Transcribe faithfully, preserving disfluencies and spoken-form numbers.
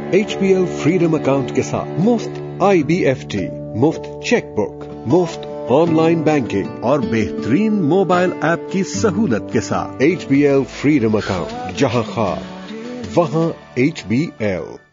H B L freedom account के साथ मुफ्त आई बी एफ टी, मुफ्त चेकबुक, मुफ्त ऑनलाइन बैंकिंग और बेहतरीन मोबाइल ऐप की सहूलत के साथ H B L freedom account, जहां खास वहां एच बी एल।